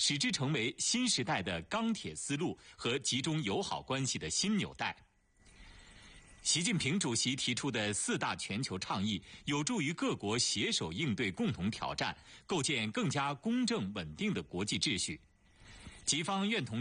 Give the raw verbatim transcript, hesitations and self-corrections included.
使之成为新时代的钢铁丝路和集中友好关系的新纽带。习近平主席提出的四大全球倡议，有助于各国携手应对共同挑战，构建更加公正稳定的国际秩序。吉方愿同